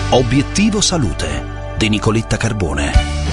Obiettivo Salute di Nicoletta Carbone.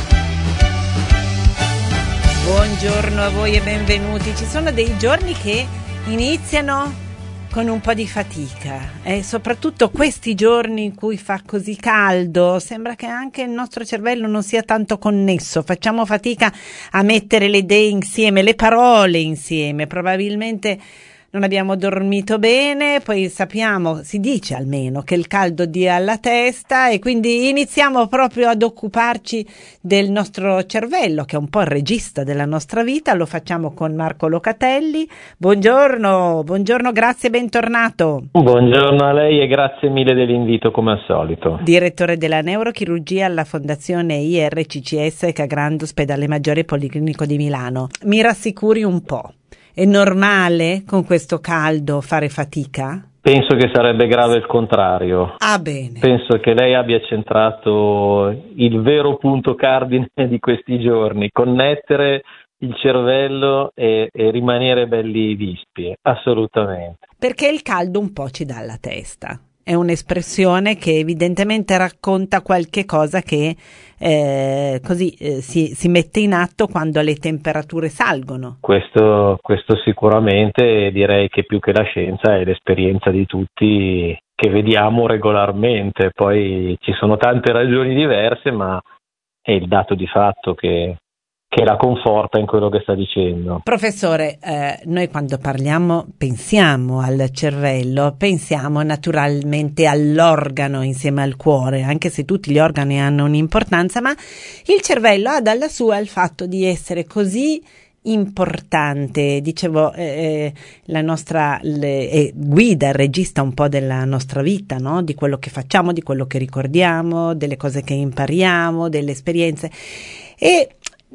Buongiorno a voi e benvenuti. Ci sono dei giorni che iniziano con un po' di fatica e soprattutto questi giorni in cui fa così caldo sembra che anche il nostro cervello non sia tanto connesso, facciamo fatica a mettere le idee insieme, le parole insieme, probabilmente non abbiamo dormito bene, poi sappiamo, si dice almeno, che il caldo dia alla testa e quindi iniziamo proprio ad occuparci del nostro cervello, che è un po' il regista della nostra vita. Lo facciamo con Marco Locatelli. Buongiorno, grazie, bentornato. Buongiorno a lei e grazie mille dell'invito come al solito. Direttore della neurochirurgia alla Fondazione IRCCS Cagrando, Ospedale Maggiore Policlinico di Milano. Mi rassicuri un po'. È normale con questo caldo fare fatica? Penso che sarebbe grave il contrario. Ah, bene. Penso che lei abbia centrato il vero punto cardine di questi giorni, connettere il cervello e rimanere belli vispi, assolutamente. Perché il caldo un po' ci dà alla testa. È un'espressione che evidentemente racconta qualche cosa che si mette in atto quando le temperature salgono. Questo sicuramente, direi che più che la scienza è l'esperienza di tutti che vediamo regolarmente. Poi ci sono tante ragioni diverse, ma è il dato di fatto che la conforta in quello che sta dicendo. Professore, noi quando parliamo pensiamo al cervello, pensiamo naturalmente all'organo insieme al cuore, anche se tutti gli organi hanno un'importanza, ma il cervello ha dalla sua il fatto di essere così importante, dicevo, la nostra guida, il regista un po' della nostra vita, no? Di quello che facciamo, di quello che ricordiamo, delle cose che impariamo, delle esperienze, e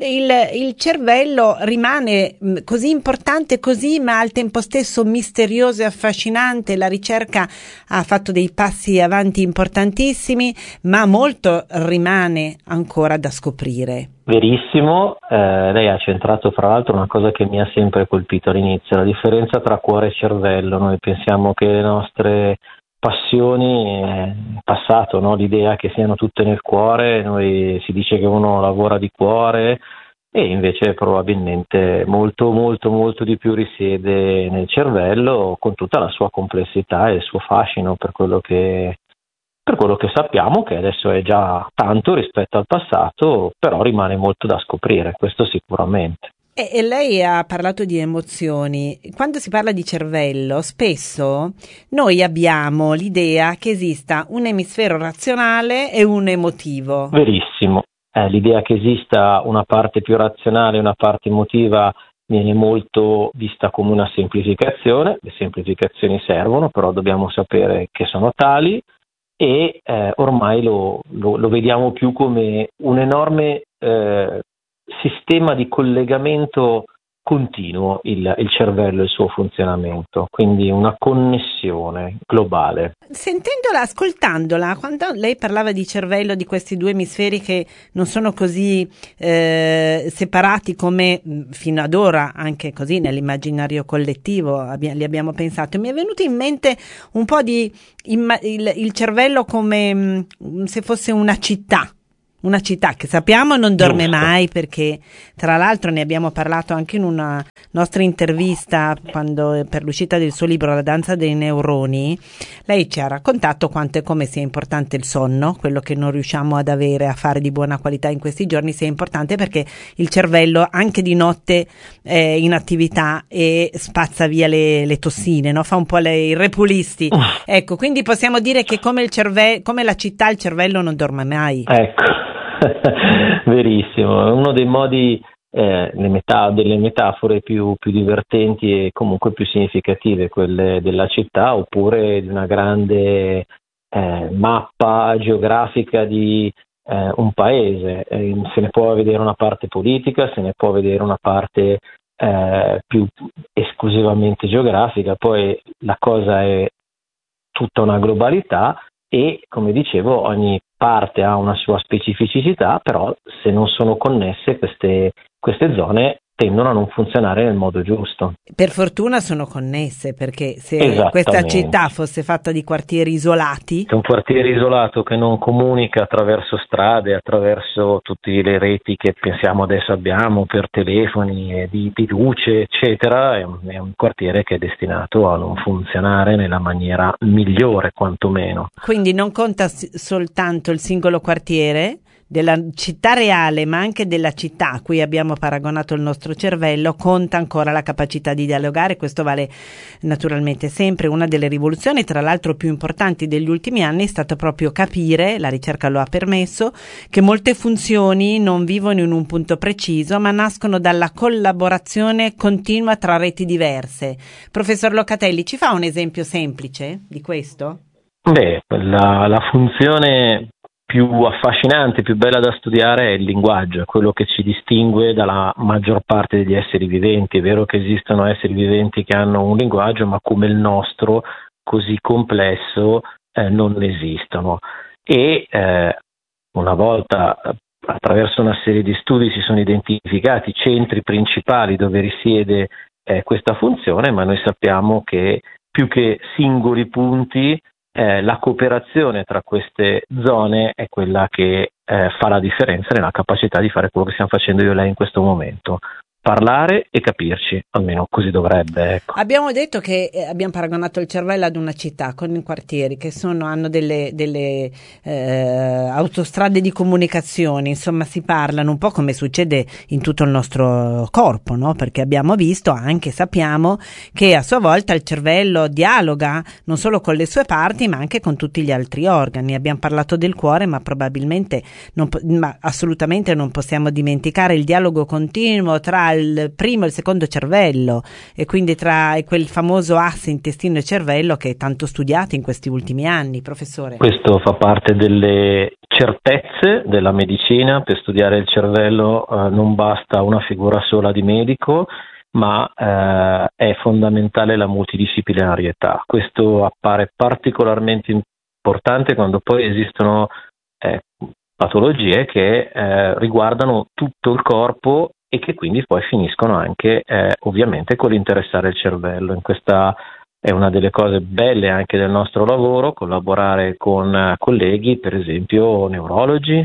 il cervello rimane così importante, così, ma al tempo stesso misterioso e affascinante. La ricerca ha fatto dei passi avanti importantissimi, ma molto rimane ancora da scoprire. Verissimo, lei ha centrato fra l'altro una cosa che mi ha sempre colpito all'inizio, la differenza tra cuore e cervello. Noi pensiamo che le nostre passioni è passato, no? L'idea che siano tutte nel cuore, noi si dice che uno lavora di cuore e invece probabilmente molto di più risiede nel cervello, con tutta la sua complessità e il suo fascino per quello che sappiamo, che adesso è già tanto rispetto al passato, però rimane molto da scoprire, questo sicuramente. E lei ha parlato di emozioni. Quando si parla di cervello, spesso noi abbiamo l'idea che esista un emisfero razionale e un emotivo. Verissimo. L'idea che esista una parte più razionale e una parte emotiva viene molto vista come una semplificazione. Le semplificazioni servono, però dobbiamo sapere che sono tali e ormai lo vediamo più come un enorme sistema di collegamento continuo, il cervello e il suo funzionamento, quindi una connessione globale. Sentendola, ascoltandola, quando lei parlava di cervello, di questi due emisferi che non sono così separati come fino ad ora, anche così nell'immaginario collettivo li abbiamo pensato, mi è venuto in mente un po' il cervello come se fosse una città che sappiamo non dorme mai, perché tra l'altro ne abbiamo parlato anche in una nostra intervista quando per l'uscita del suo libro La danza dei neuroni. Lei ci ha raccontato quanto e come sia importante il sonno, quello che non riusciamo ad avere, a fare di buona qualità in questi giorni, sia importante perché il cervello anche di notte è in attività e spazza via le tossine, no? Fa un po' i repulisti. Ecco, quindi possiamo dire che come la città, il cervello non dorme mai. Ecco. Verissimo, uno dei modi, delle metafore più divertenti e comunque più significative, quelle della città, oppure di una grande mappa geografica di un paese. Se ne può vedere una parte politica, se ne può vedere una parte più esclusivamente geografica, poi la cosa è tutta una globalità e, come dicevo, ogni parte ha una sua specificità, però se non sono connesse queste zone tendono a non funzionare nel modo giusto. Per fortuna sono connesse, perché se questa città fosse fatta di quartieri isolati... È un quartiere isolato che non comunica attraverso strade, attraverso tutte le reti che pensiamo adesso abbiamo per telefoni, di luce, eccetera, è un quartiere che è destinato a non funzionare nella maniera migliore, quantomeno. Quindi non conta soltanto il singolo quartiere della città reale, ma anche della città a cui abbiamo paragonato il nostro cervello, conta ancora la capacità di dialogare. Questo vale naturalmente sempre. Una delle rivoluzioni, tra l'altro, più importanti degli ultimi anni è stato proprio capire, la ricerca lo ha permesso, che molte funzioni non vivono in un punto preciso, ma nascono dalla collaborazione continua tra reti diverse. Professor Locatelli, ci fa un esempio semplice di questo? La funzione più affascinante, più bella da studiare è il linguaggio, è quello che ci distingue dalla maggior parte degli esseri viventi. È vero che esistono esseri viventi che hanno un linguaggio, ma come il nostro, così complesso, non esistono. E una volta, attraverso una serie di studi, si sono identificati i centri principali dove risiede questa funzione, ma noi sappiamo che più che singoli punti, la cooperazione tra queste zone è quella che fa la differenza nella capacità di fare quello che stiamo facendo io e lei in questo momento. Parlare e capirci, almeno così dovrebbe. Ecco. Abbiamo detto che abbiamo paragonato il cervello ad una città con i quartieri che hanno delle autostrade di comunicazione, insomma si parlano un po' come succede in tutto il nostro corpo, no? Perché abbiamo visto, anche sappiamo, che a sua volta il cervello dialoga non solo con le sue parti ma anche con tutti gli altri organi. Abbiamo parlato del cuore, ma probabilmente ma assolutamente non possiamo dimenticare il dialogo continuo tra il primo e il secondo cervello, e quindi tra quel famoso asse intestino e cervello che è tanto studiato in questi ultimi anni, professore. Questo fa parte delle certezze della medicina. Per studiare il cervello non basta una figura sola di medico, ma è fondamentale la multidisciplinarietà. Questo appare particolarmente importante quando poi esistono patologie che riguardano tutto il corpo e che quindi poi finiscono anche ovviamente con l'interessare il cervello. Questa è una delle cose belle anche del nostro lavoro, collaborare con colleghi, per esempio neurologi,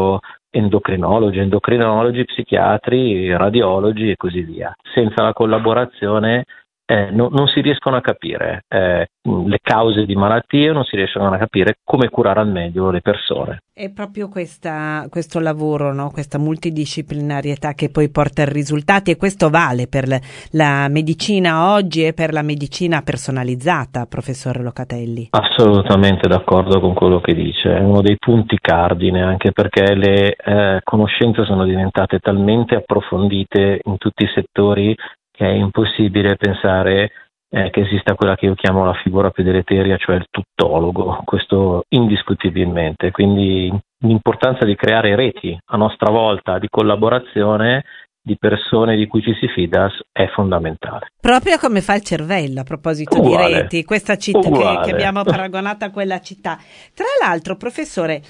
endocrinologi, psichiatri, radiologi e così via. Senza la collaborazione non si riescono a capire le cause di malattie, non si riescono a capire come curare al meglio le persone. È proprio questo lavoro, no? Questa multidisciplinarietà che poi porta a risultati, e questo vale per la medicina oggi e per la medicina personalizzata, professore Locatelli. Assolutamente d'accordo con quello che dice, è uno dei punti cardine, anche perché le conoscenze sono diventate talmente approfondite in tutti i settori che è impossibile pensare che esista quella che io chiamo la figura più deleteria, cioè il tuttologo, questo indiscutibilmente. Quindi l'importanza di creare reti a nostra volta di collaborazione di persone di cui ci si fida è fondamentale. Proprio come fa il cervello, a proposito di reti, questa città che abbiamo paragonato a quella città. Tra l'altro, professore,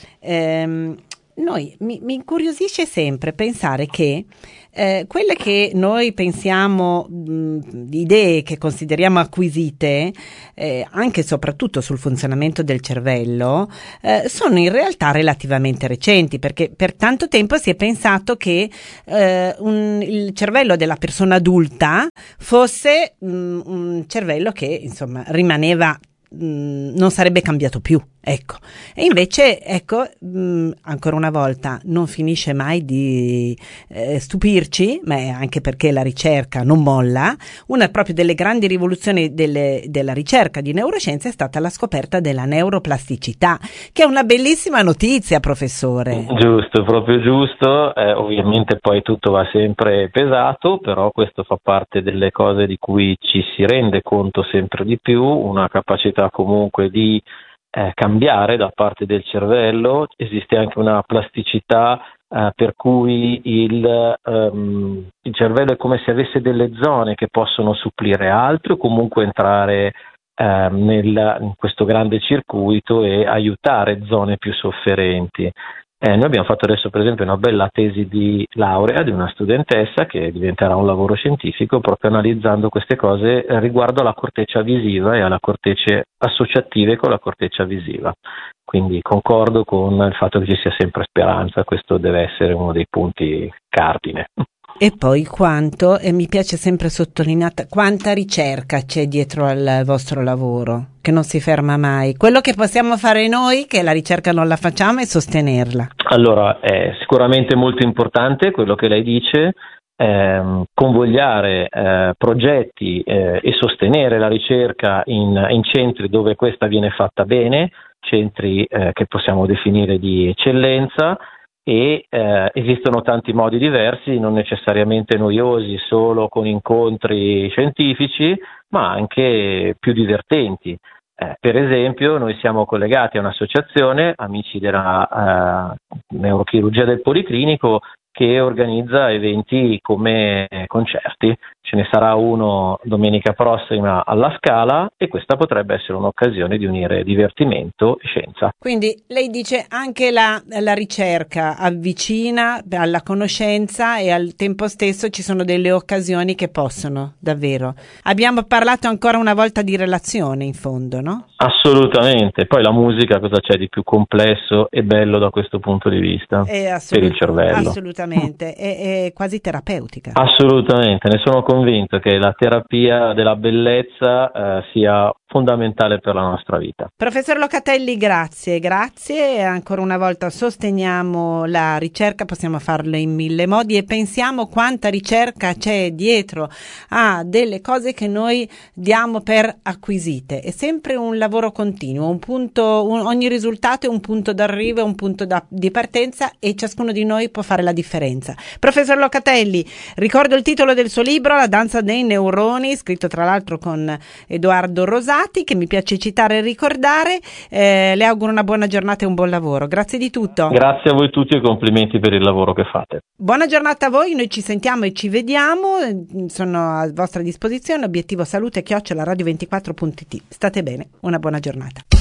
mi incuriosisce sempre pensare che quelle che noi pensiamo idee che consideriamo acquisite anche e soprattutto sul funzionamento del cervello sono in realtà relativamente recenti, perché per tanto tempo si è pensato che il cervello della persona adulta fosse un cervello che insomma rimaneva, non sarebbe cambiato più, ecco. E invece, ancora una volta non finisce mai di stupirci, ma è anche perché la ricerca non molla. Una proprio delle grandi rivoluzioni della ricerca di neuroscienze è stata la scoperta della neuroplasticità, che è una bellissima notizia, professore. Giusto, proprio giusto. Ovviamente poi tutto va sempre pesato, però questo fa parte delle cose di cui ci si rende conto sempre di più, una capacità comunque di cambiare da parte del cervello. Esiste anche una plasticità per cui il cervello è come se avesse delle zone che possono supplire altro, o comunque entrare in questo grande circuito e aiutare zone più sofferenti. Noi abbiamo fatto adesso per esempio una bella tesi di laurea di una studentessa che diventerà un lavoro scientifico proprio analizzando queste cose riguardo alla corteccia visiva e alla cortecce associative con la corteccia visiva. Quindi concordo con il fatto che ci sia sempre speranza, questo deve essere uno dei punti cardine. E poi quanto, e mi piace sempre sottolineare, quanta ricerca c'è dietro al vostro lavoro, che non si ferma mai. Quello che possiamo fare noi, che la ricerca non la facciamo, è sostenerla. Allora, è sicuramente molto importante quello che lei dice, convogliare progetti e sostenere la ricerca in centri dove questa viene fatta bene, centri che possiamo definire di eccellenza, e esistono tanti modi diversi, non necessariamente noiosi, solo con incontri scientifici, ma anche più divertenti. Per esempio, noi siamo collegati a un'associazione, Amici della Neurochirurgia del Policlinico, che organizza eventi come concerti. Ce ne sarà uno domenica prossima alla Scala e questa potrebbe essere un'occasione di unire divertimento e scienza. Quindi lei dice anche la ricerca avvicina alla conoscenza e al tempo stesso ci sono delle occasioni che possono, davvero. Abbiamo parlato ancora una volta di relazione in fondo, no? Assolutamente. Poi la musica cosa c'è di più complesso e bello da questo punto di vista per il cervello? Assolutamente, è quasi terapeutica. Assolutamente, ne sono convinto che la terapia della bellezza sia fondamentale per la nostra vita. Professor Locatelli, grazie e ancora una volta sosteniamo la ricerca, possiamo farlo in mille modi e pensiamo quanta ricerca c'è dietro a delle cose che noi diamo per acquisite. È sempre un lavoro continuo, ogni risultato è un punto d'arrivo, un punto di partenza e ciascuno di noi può fare la differenza. Professor Locatelli, ricordo il titolo del suo libro, La danza dei neuroni, scritto tra l'altro con Edoardo Rosati, che mi piace citare e ricordare. Le auguro una buona giornata e un buon lavoro. Grazie di tutto. Grazie a voi tutti e complimenti per il lavoro che fate. Buona giornata a voi, noi ci sentiamo e ci vediamo, sono a vostra disposizione, obiettivo salute @radio24.it. State bene, una buona giornata.